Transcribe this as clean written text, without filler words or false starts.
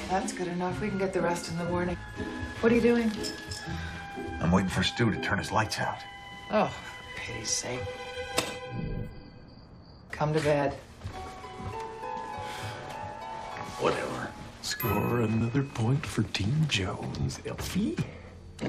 That's good enough. We can get the rest in the morning. What are you doing? I'm waiting for Stu to turn his lights out. Oh, for pity's sake. Come to bed. Whatever. Score another point for Team Jones, Elfie.